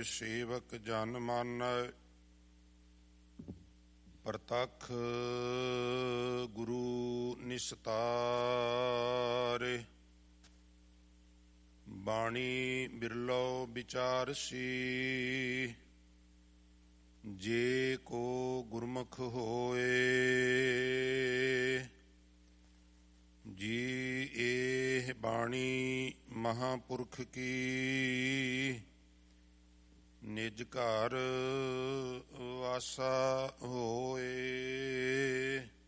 ਸੇਵਕ ਜਨ ਮਾਨੈ। ਪ੍ਰਤੱਖ ਗੁਰੂ ਨਿਸਤਾਰੇ। ਬਾਣੀ ਬਿਰਲੋ ਵਿਚਾਰਸੀ। ਜੇ ਕੋ ਗੁਰਮੁਖ ਹੋਏ। ਜੀ ਇਹ ਬਾਣੀ ਮਹਾਂਪੁਰਖ ਕੀ। ਨਿਜ ਘਰ ਵਾਸਾ ਹੋਏ।